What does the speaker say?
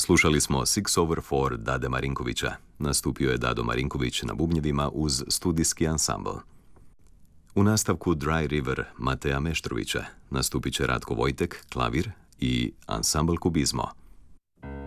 Slušali smo Six Over Four Dade Marinkovića. Nastupio je Dado Marinković na bubnjevima uz studijski ansambl. U nastavku Dry River Mateja Meštrovića nastupit će Ratko Vojtek, klavir i ansambl Kubizmo.